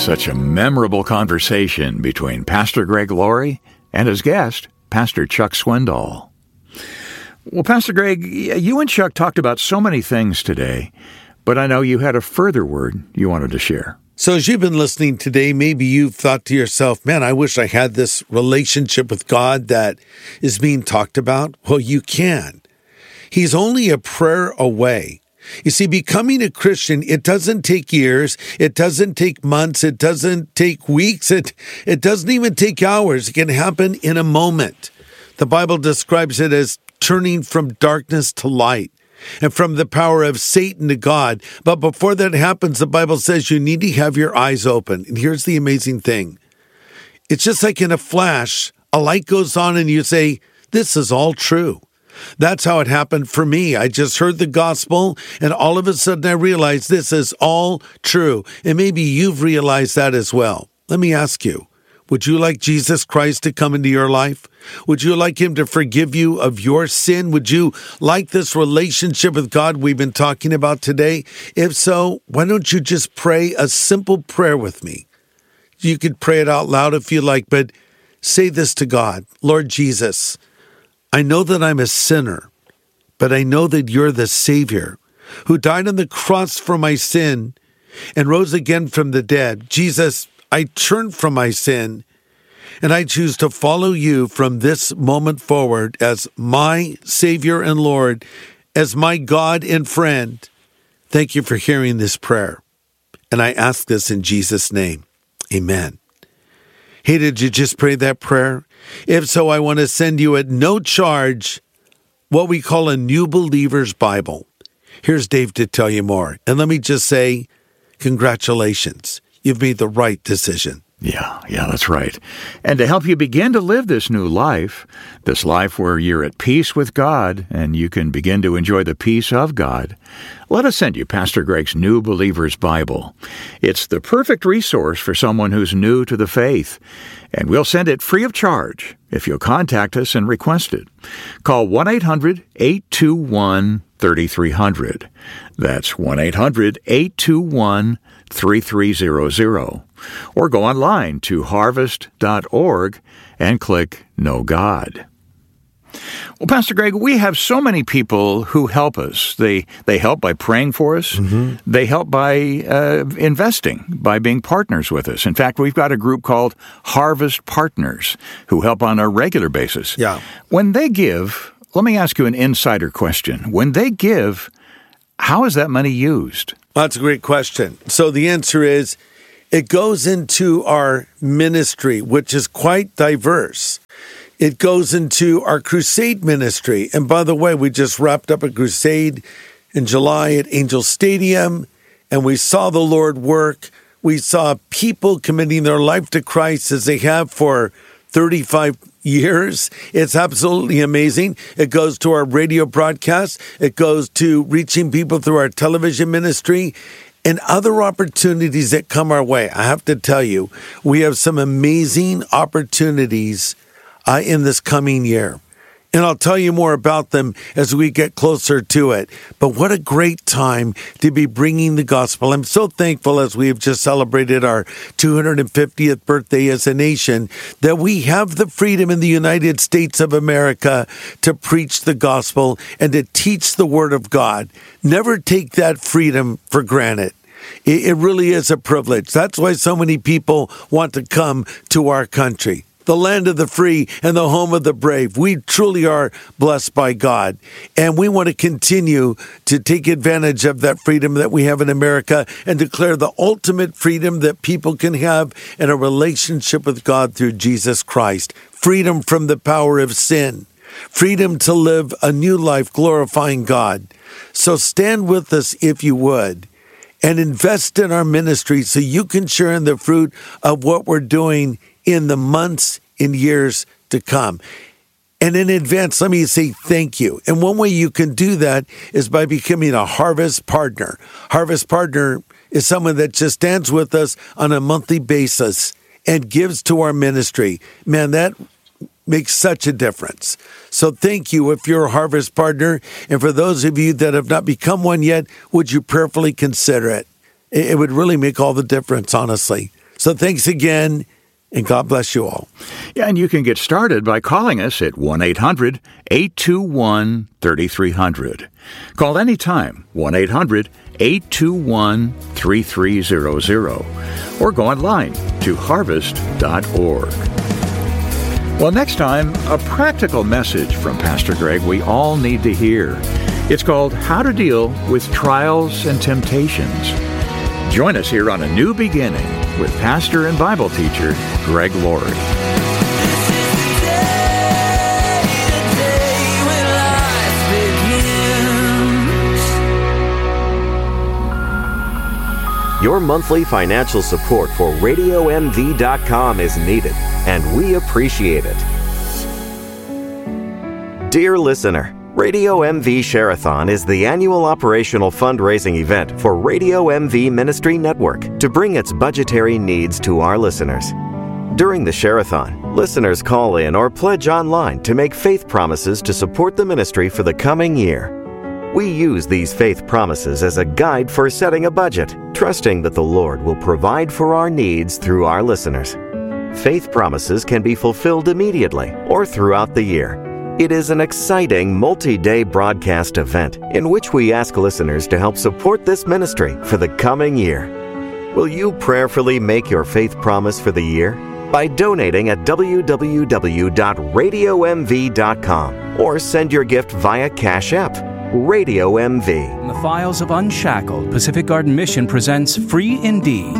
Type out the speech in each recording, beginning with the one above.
Such a memorable conversation between Pastor Greg Laurie and his guest, Pastor Chuck Swindoll. Well, Pastor Greg, you and Chuck talked about so many things today, but I know you had a further word you wanted to share. So as you've been listening today, maybe you've thought to yourself, man, I wish I had this relationship with God that is being talked about. Well, you can. He's only a prayer away. You see, becoming a Christian, it doesn't take years, it doesn't take months, it doesn't take weeks, it doesn't even take hours. It can happen in a moment. The Bible describes it as turning from darkness to light and from the power of Satan to God. But before that happens, the Bible says you need to have your eyes open. And here's the amazing thing. It's just like in a flash, a light goes on and you say, this is all true. That's how it happened for me. I just heard the gospel, and all of a sudden I realized this is all true. And maybe you've realized that as well. Let me ask you, would you like Jesus Christ to come into your life? Would you like him to forgive you of your sin? Would you like this relationship with God we've been talking about today? If so, why don't you just pray a simple prayer with me? You could pray it out loud if you like, but say this to God. Lord Jesus, I know that I'm a sinner, but I know that you're the Savior who died on the cross for my sin and rose again from the dead. Jesus, I turn from my sin and I choose to follow you from this moment forward as my Savior and Lord, as my God and friend. Thank you for hearing this prayer. And I ask this in Jesus' name. Amen. Hey, did you just pray that prayer? If so, I want to send you at no charge what we call a New Believer's Bible. Here's Dave to tell you more. And let me just say, congratulations. You've made the right decision. Yeah, that's right. And to help you begin to live this new life, this life where you're at peace with God and you can begin to enjoy the peace of God, let us send you Pastor Greg's New Believer's Bible. It's the perfect resource for someone who's new to the faith, and we'll send it free of charge if you'll contact us and request it. Call 1-800-821-3300. That's 1-800-821-3300. Or go online to harvest.org and click Know God. Well, Pastor Greg, we have so many people who help us. They help by praying for us. Mm-hmm. They help by investing, by being partners with us. In fact, we've got a group called Harvest Partners who help on a regular basis. Yeah. When they give, let me ask you an insider question. When they give, how is that money used? Well, that's a great question. So the answer is, it goes into our ministry, which is quite diverse. It goes into our crusade ministry. And by the way, we just wrapped up a crusade in July at Angel Stadium, and we saw the Lord work. We saw people committing their life to Christ as they have for 35 years. It's absolutely amazing. It goes to our radio broadcast. It goes to reaching people through our television ministry and other opportunities that come our way. I have to tell you, we have some amazing opportunities in this coming year. And I'll tell you more about them as we get closer to it. But what a great time to be bringing the gospel. I'm so thankful as we've just celebrated our 250th birthday as a nation that we have the freedom in the United States of America to preach the gospel and to teach the word of God. Never take that freedom for granted. It really is a privilege. That's why so many people want to come to our country. The land of the free and the home of the brave. We truly are blessed by God. And we want to continue to take advantage of that freedom that we have in America and declare the ultimate freedom that people can have in a relationship with God through Jesus Christ. Freedom from the power of sin. Freedom to live a new life glorifying God. So stand with us if you would and invest in our ministry so you can share in the fruit of what we're doing in the months and years to come. And in advance, let me say thank you. And one way you can do that is by becoming a Harvest Partner. Harvest Partner is someone that just stands with us on a monthly basis and gives to our ministry. Man, that makes such a difference. So thank you if you're a Harvest Partner. And for those of you that have not become one yet, would you prayerfully consider it? It would really make all the difference, honestly. So thanks again, and God bless you all. Yeah, and you can get started by calling us at 1-800-821-3300. Call anytime, 1-800-821-3300, or go online to harvest.org. Well, next time, a practical message from Pastor Greg we all need to hear. It's called How to Deal with Trials and Temptations. Join us here on A New Beginning with pastor and Bible teacher Greg Laurie. Your monthly financial support for RadioMV.com is needed, and we appreciate it. Dear listener, Radio MV Share-a-thon is the annual operational fundraising event for Radio MV Ministry Network to bring its budgetary needs to our listeners. During the Share-a-thon, listeners call in or pledge online to make faith promises to support the ministry for the coming year. We use these faith promises as a guide for setting a budget, trusting that the Lord will provide for our needs through our listeners. Faith promises can be fulfilled immediately or throughout the year. It is an exciting multi-day broadcast event in which we ask listeners to help support this ministry for the coming year. Will you prayerfully make your faith promise for the year? By donating at www.radiomv.com or send your gift via Cash App. Radio MV. In the Files of Unshackled, Pacific Garden Mission presents Free Indeed.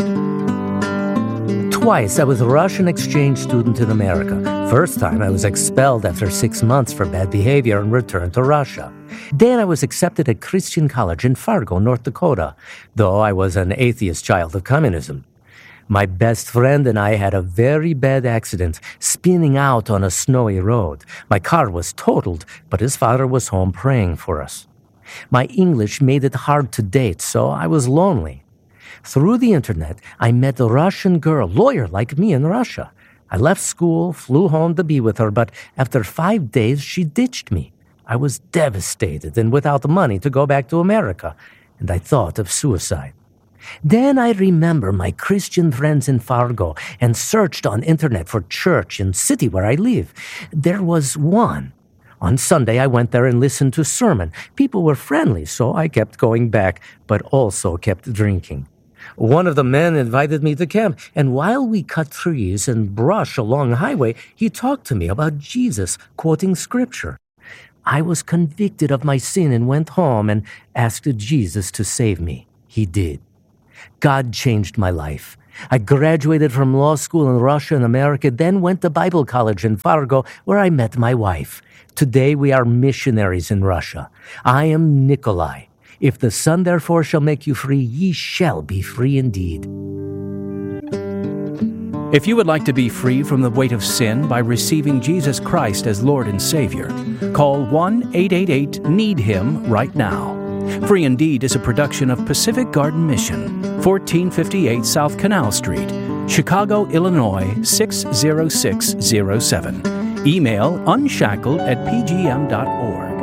Twice I was a Russian exchange student in America. First time I was expelled after 6 months for bad behavior and returned to Russia. Then I was accepted at Christian College in Fargo, North Dakota, though I was an atheist child of communism. My best friend and I had a very bad accident, spinning out on a snowy road. My car was totaled, but his father was home praying for us. My English made it hard to date, so I was lonely. Through the internet, I met a Russian girl, lawyer like me in Russia. I left school, flew home to be with her, but after 5 days, she ditched me. I was devastated and without money to go back to America, and I thought of suicide. Then I remember my Christian friends in Fargo and searched on internet for church in city where I live. There was one. On Sunday, I went there and listened to sermon. People were friendly, so I kept going back, but also kept drinking. One of the men invited me to camp, and while we cut trees and brush along the highway, he talked to me about Jesus, quoting scripture. I was convicted of my sin and went home and asked Jesus to save me. He did. God changed my life. I graduated from law school in Russia and America, then went to Bible college in Fargo, where I met my wife. Today we are missionaries in Russia. I am Nikolai. If the Son therefore shall make you free, ye shall be free indeed. If you would like to be free from the weight of sin by receiving Jesus Christ as Lord and Savior, call 1-888-NEED-HIM right now. Free Indeed is a production of Pacific Garden Mission, 1458 South Canal Street, Chicago, Illinois 60607. Email unshackled@pgm.org.